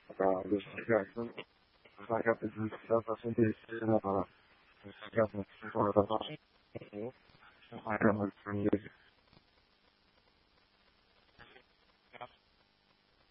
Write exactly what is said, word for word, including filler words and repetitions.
啊，就是这样，跟大家不是要发生这些那个，就是这样子说的话，我还是很专业。